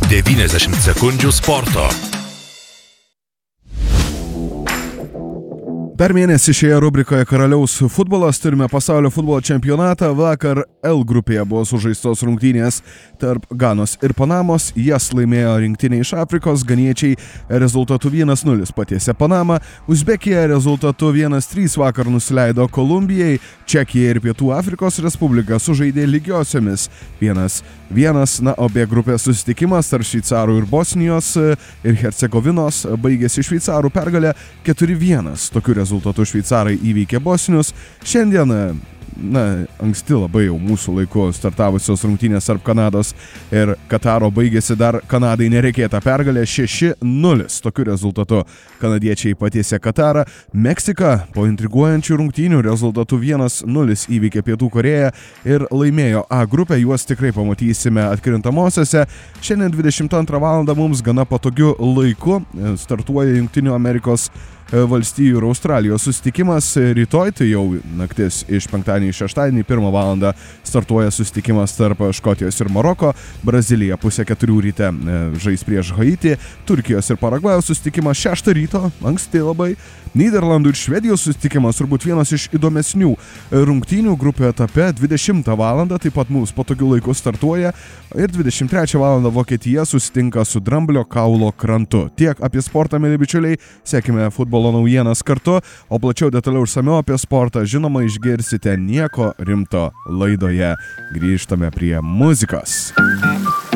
90 sekundžių sporto. Per mėnesį šioje rubrikoje Karaliaus futbolas turime pasaulio futbolo čempionatą. Vakar L grupėje buvo sužaistos rungtynės tarp Ganos ir Panamos. Jas laimėjo rinktinė iš Afrikos. Ganiečiai rezultatu 1-0 patiesė Panamą. Uzbekija rezultatu 1-3 vakar nusileido Kolumbijai. Čekija ir Pietų Afrikos Respublika sužaidė lygiosiomis 1-1. Na, o B grupės susitikimas tarp Šveicarų ir Bosnijos ir Hercegovinos baigėsi šveicarų pergalę 4-1. Tokiu rezultatu šveicarai įveikė bosnius. Šiandien, anksti labai jau mūsų laiku startavusios rungtynės tarp Kanados ir Kataro baigėsi dar Kanadai nereikėta pergalė 6-0. Tokiu rezultatu kanadiečiai patiesė Katarą. Meksika po intriguojančių rungtynių rezultatu 1-0 įveikė Pietų Korėją ir laimėjo A grupę. Juos tikrai pamatysime atkrintamosiose. Šiandien 22 val. Mums gana patogiu laiku startuoja Jungtinių Amerikos valstijų ir Australijos susitikimas. Rytoj, tai jau naktis iš penktadienį į šeštadienį, 1 valandą startuoja susitikimas tarp Škotijos ir Maroko. Brazilija 3:30 ryte žais prieš Haitį. Turkijos ir Paragvajaus susitikimas 6 ryto, anksti labai. Nyderlandų ir Švedijos susitikimas turbūt vienas iš įdomesnių rungtynių grupių etape 20 valandą, taip pat mums patogiu laiku startuoja ir 23 valandą Vokietija susitinka su Dramblio kaulo krantu. Tiek apie sportą, mėly bičiuliai, sekime futbolo naujienas kartu, o plačiau detaliau išsamiau apie sportą žinoma išgirsite Nieko rimto laidoje. Grįžtame prie muzikos.